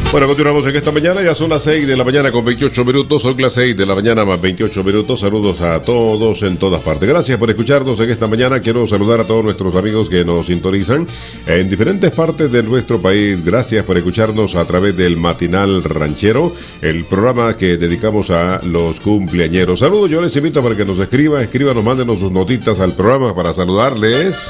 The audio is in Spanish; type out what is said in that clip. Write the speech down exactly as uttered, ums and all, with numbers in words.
Bueno, continuamos en esta mañana, ya son las seis de la mañana con veintiocho minutos, son las seis de la mañana más veintiocho minutos, saludos a todos en todas partes. Gracias por escucharnos en esta mañana, quiero saludar a todos nuestros amigos que nos sintonizan en diferentes partes de nuestro país. Gracias por escucharnos a través del Matinal Ranchero, el programa que dedicamos a los cumpleañeros. Saludos, yo les invito para que nos escriban, escríbanos, mándenos sus notitas al programa para saludarles.